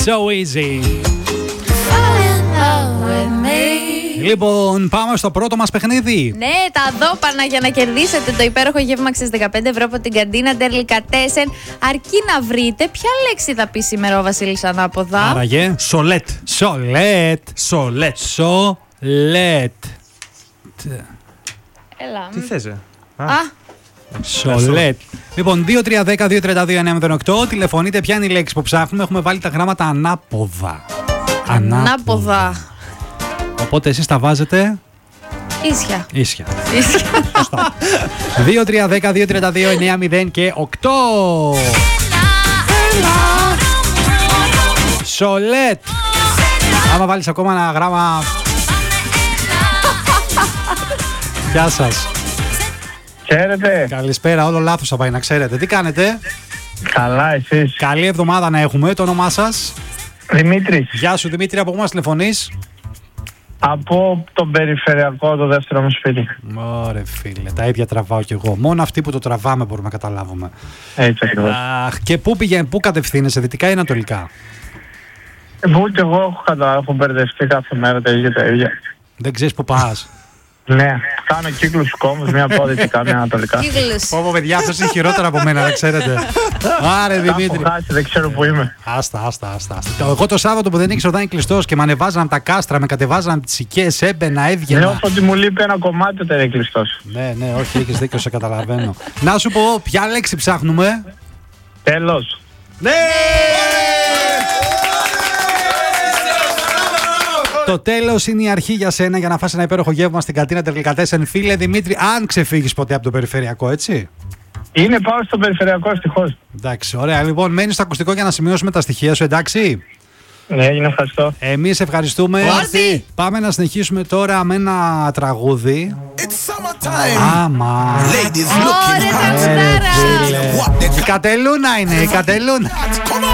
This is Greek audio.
So easy. Λοιπόν, πάμε στο πρώτο μας παιχνίδι. Ναι, τα δώπανα για να κερδίσετε το υπέροχο γεύμα στις 15 ευρώ από την καντίνα Delicatessen. Αρκεί να βρείτε ποια λέξη θα πει σήμερα ο Βασίλης ανάποδα. Άραγε. Σολέτ. Σολέτ. Σολέτ. Σολέτ. Έλα. Τι θες, Σολέτ. Λοιπόν, 2-3-10-2-32-908. Τηλεφωνείτε, ποια είναι η λέξη που ψάχνουμε. Έχουμε βάλει τα γράμματα ανάποδα. Ανάποδα. Οπότε εσείς τα βάζετε Ίσια. ίσια. Ίσια. 2-3-10-2-32-9-0 και 8. Σολέτ. Άμα βάλεις ακόμα ένα γράμμα. Γεια σας. Χαίρετε. Καλησπέρα, όλο λάθος θα πάει να ξέρετε. Τι κάνετε? Καλά, εσείς? Καλή εβδομάδα να έχουμε. Το όνομά σας? Δημήτρης. Γεια σου Δημήτρη, από πού μας τηλεφωνείς? Από τον περιφερειακό, το δεύτερο μου σπίτι. Ωραία φίλε, τα ίδια τραβάω κι εγώ. Μόνο αυτοί που το τραβάμε μπορούμε να καταλάβουμε. Έτσι ακριβώς. Αχ, και πού κατευθύνεσαι, δυτικά ή ανατολικά? Ούτε εγώ έχω καταλάβει, έχω μπερδευτεί κάθε μέρα τα ίδια. Δεν ξέρεις που πας? Ναι, κάνω κύκλους κόμμους, μία από δυτικά, μία ανατολικά. Κύκλους. Πω παιδιά, αυτός είναι χειρότερα από μένα, δεν ξέρετε. Άρε Δημήτρη. Έχω χάσει, δεν ξέρω που είμαι. Άστα. Εγώ το Σάββατο που δεν ήξερα όταν είναι κλειστός και με ανεβάζαν από τα κάστρα, με κατεβάζαν από τις οικίες, έμπαινα, έβγαινα. Νιώθω ότι μου λείπει ένα κομμάτι όταν είναι κλειστός. Ναι, όχι, έχεις δίκιο, σε καταλαβαίνω. Να σου πω, ποια λέξη ψάχνουμε? Τέλος. Ναι! Το τέλος είναι η αρχή για σένα για να φας ένα υπέροχο γεύμα στην καντίνα Delicatessen. Φίλε Δημήτρη, αν ξεφύγεις ποτέ από το περιφερειακό, έτσι. Είναι πάω στο περιφερειακό, ευτυχώς. Εντάξει, ωραία. Λοιπόν, μένεις στο ακουστικό για να σημειώσουμε τα στοιχεία σου, εντάξει. Ναι, έγινε, ευχαριστώ. Εμείς ευχαριστούμε. Όρθι. Πάμε να συνεχίσουμε τώρα με ένα τραγούδι. Άμα. Ωραία, τραγουδάρα. Η Κατελούνα είναι, η Κατελούνα.